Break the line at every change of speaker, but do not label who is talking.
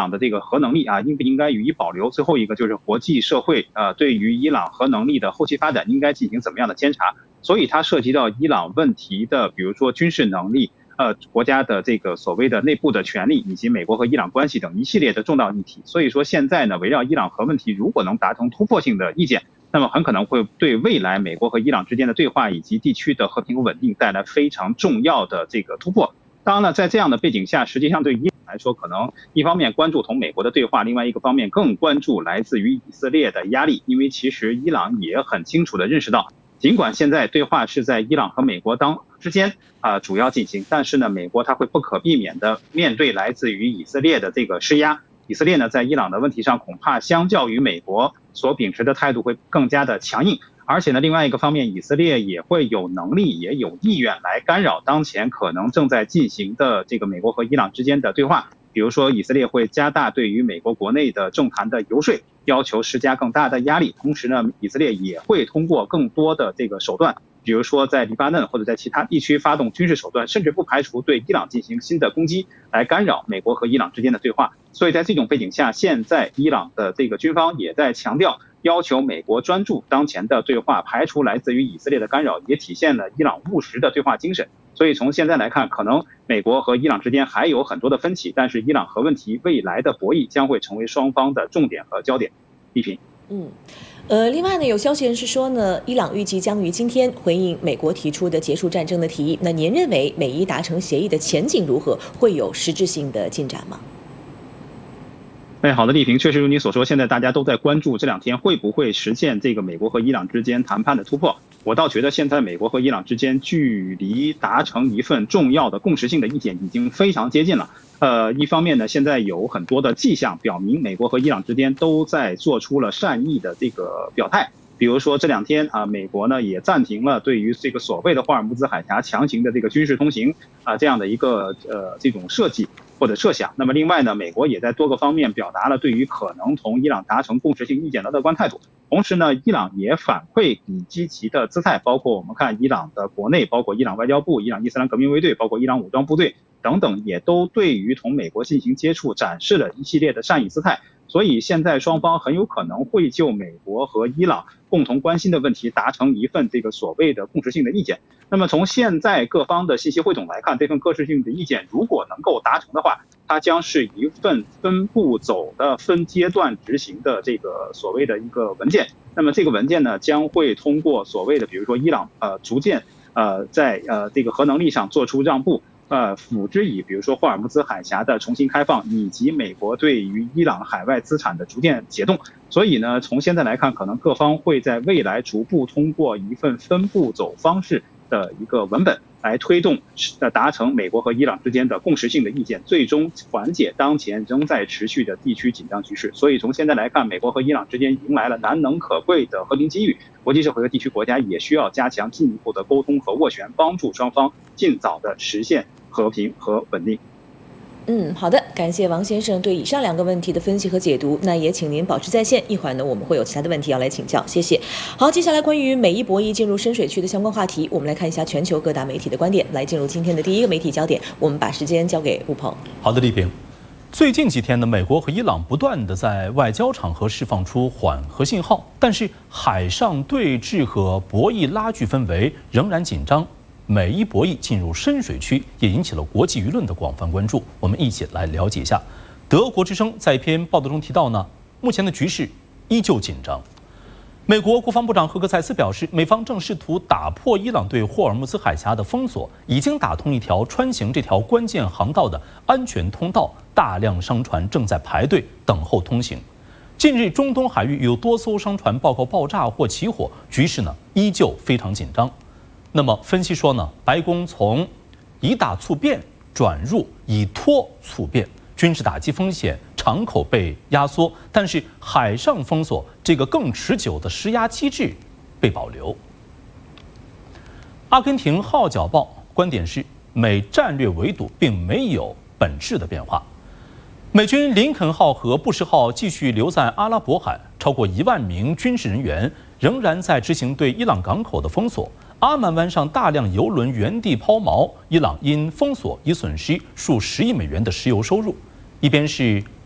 朗的这个核能力啊，应不应该予以保留？最后一个就是国际社会对于伊朗核能力的后期发展应该进行怎么样的监察？所以它涉及到伊朗问题的，比如说军事能力。国家的这个所谓的内部的权利，以及美国和伊朗关系等一系列的重大议题。所以说现在呢，围绕伊朗核问题，如果能达成突破性的意见，那么很可能会对未来美国和伊朗之间的对话以及地区的和平稳定带来非常重要的这个突破。当然了，在这样的背景下，实际上对伊朗来说，可能一方面关注同美国的对话，另外一个方面更关注来自于以色列的压力，因为其实伊朗也很清楚地认识到，尽管现在对话是在伊朗和美国之间主要进行，但是呢，美国它会不可避免的面对来自于以色列的这个施压。以色列呢，在伊朗的问题上，恐怕相较于美国所秉持的态度会更加的强硬。而且呢，另外一个方面，以色列也会有能力也有意愿来干扰当前可能正在进行的这个美国和伊朗之间的对话。比如说，以色列会加大对于美国国内的政坛的游说，要求施加更大的压力。同时呢，以色列也会通过更多的这个手段，比如说在黎巴嫩或者在其他地区发动军事手段，甚至不排除对伊朗进行新的攻击，来干扰美国和伊朗之间的对话。所以在这种背景下，现在伊朗的这个军方也在强调，要求美国专注当前的对话，排除来自于以色列的干扰，也体现了伊朗务实的对话精神。所以从现在来看，可能美国和伊朗之间还有很多的分歧，但是伊朗核问题未来的博弈将会成为双方的重点和焦点。一平。
另外呢，有消息人士说呢，伊朗预计将于今天回应美国提出的结束战争的提议。那您认为美伊达成协议的前景如何？会有实质性的进展吗？
好的，丽萍，确实如你所说，现在大家都在关注这两天会不会实现这个美国和伊朗之间谈判的突破。我倒觉得现在美国和伊朗之间距离达成一份重要的共识性的意见已经非常接近了。一方面呢，现在有很多的迹象表明美国和伊朗之间都在做出了善意的这个表态。比如说这两天美国呢也暂停了对于这个所谓的霍尔木兹海峡强行的这个军事通行这样的一个这种设计或者设想。那么另外呢，美国也在多个方面表达了对于可能同伊朗达成共识性意见的乐观态度。同时呢，伊朗也反馈以积极的姿态，包括我们看伊朗的国内，包括伊朗外交部、伊朗伊斯兰革命卫队，包括伊朗武装部队等等，也都对于同美国进行接触展示了一系列的善意姿态。所以现在双方很有可能会就美国和伊朗共同关心的问题达成一份这个所谓的共识性的意见。那么从现在各方的信息汇总来看，这份共识性的意见如果能够达成的话，它将是一份分步走的分阶段执行的这个所谓的一个文件。那么这个文件呢，将会通过所谓的比如说伊朗逐渐在这个核能力上做出让步，辅之以比如说霍尔木兹海峡的重新开放，以及美国对于伊朗海外资产的逐渐解冻。所以呢，从现在来看，可能各方会在未来逐步通过一份分步走方式的一个文本来推动达成美国和伊朗之间的共识性的意见，最终缓解当前仍在持续的地区紧张局势。所以从现在来看，美国和伊朗之间迎来了难能可贵的和平机遇，国际社会和地区国家也需要加强进一步的沟通和斡旋，帮助双方尽早的实现和平和稳定。
好的，感谢王先生对以上2个问题的分析和解读。那也请您保持在线，一会儿呢我们会有其他的问题要来请教，谢谢。好，接下来关于美伊博弈进入深水区的相关话题，我们来看一下全球各大媒体的观点。来进入今天的第一个媒体焦点，我们把时间交给吴鹏。
好的，丽萍。最近几天呢，美国和伊朗不断的在外交场合释放出缓和信号，但是海上对峙和博弈拉锯氛围仍然紧张。美伊博弈进入深水区，也引起了国际舆论的广泛关注。我们一起来了解一下。德国之声在一篇报道中提到呢，目前的局势依旧紧张。美国国防部长赫克塞斯表示，美方正试图打破伊朗对霍尔木兹海峡的封锁，已经打通一条穿行这条关键航道的安全通道，大量商船正在排队等候通行。近日，中东海域有多艘商船报告爆炸或起火，局势呢依旧非常紧张。那么分析说呢，白宫从以打促变转入以拖促变，军事打击风险敞口被压缩，但是海上封锁这个更持久的施压机制被保留。阿根廷《号角报》观点是，美战略围堵并没有本质的变化。美军林肯号和布什号继续留在阿拉伯海，超过1万名军事人员仍然在执行对伊朗港口的封锁。阿曼湾上大量油轮原地抛锚，伊朗因封锁已损失数10亿美元的石油收入。一边是